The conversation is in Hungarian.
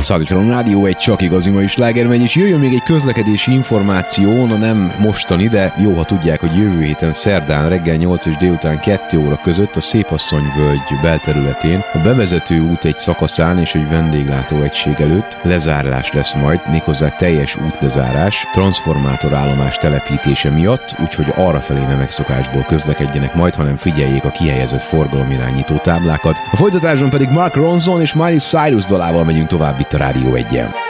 103 Rádió, egy csak igazi mai sláger megy, és jöjjön még egy közlekedési információ, nem mostani, de jó, ha tudják, hogy jövő héten szerdán reggel 8 és délután 2 óra között a Szépasszonyvölgy belterületén a bevezető út egy szakaszán és egy vendéglátóegység előtt lezárás lesz majd, méghozzá teljes útlezárás, transformátorállomás telepítése miatt, úgyhogy arrafelé nem megszokásból közlekedjenek majd, hanem figyeljék a kihelyezett forgalomirányító táblákat. A folytatásban pedig Mark Ronson és Miley Cyrus dalával megyünk tovább itt a Rádió 1-en.